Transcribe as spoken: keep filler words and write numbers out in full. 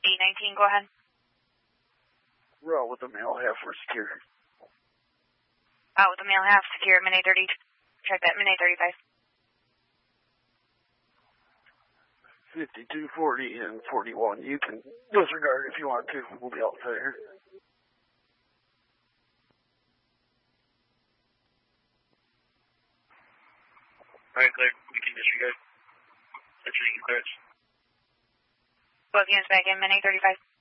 eight nineteen, go ahead. Roll with the male half for secure. Out with the male half, secure, min eight thirty. Check that, min eight thirty-five. fifty-two forty and forty-one. You can disregard if you want to. We'll be outside here. Alright, clear. You can disregard. That's your clearance. Both units back in, min eight thirty-five.